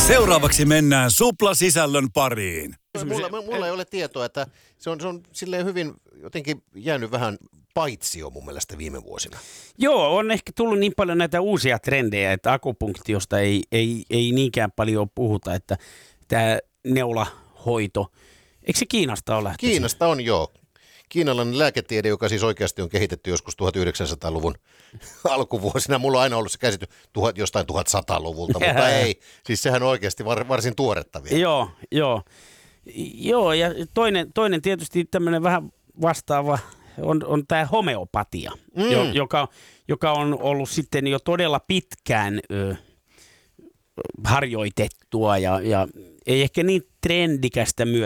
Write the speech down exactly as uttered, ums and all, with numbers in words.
Seuraavaksi mennään suplasisällön pariin. Mulla, mulla ei ole tietoa, että se on, se on silleen hyvin jotenkin jäänyt vähän paitsio mun mielestä viime vuosina. Joo, on ehkä tullut niin paljon näitä uusia trendejä, että akupunktiosta ei, ei, ei niinkään paljon puhuta, että tämä neulahoito, eikö se Kiinasta ole lähtöisin? Kiinasta on, joo. Kiinalainen lääketiede, joka siis oikeasti on kehitetty joskus tuhatyhdeksänsataaluvun alkuvuosina. Mulla on aina ollut se käsitys tuhat, jostain tuhatsataluvulta, mutta ei. Siis sehän on oikeasti var, varsin tuoretta vielä. Joo, joo. Joo, ja toinen, toinen tietysti tämmöinen vähän vastaava on, on tämä homeopatia, mm. jo, joka, joka on ollut sitten jo todella pitkään ö, harjoitettua ja, ja ei ehkä niin trendikästä